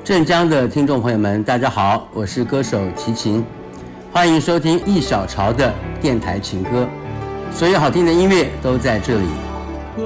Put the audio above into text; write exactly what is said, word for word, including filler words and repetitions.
镇江的听众朋友们，大家好，我是歌手齐秦，欢迎收听一小潮的电台情歌，所有好听的音乐都在这里。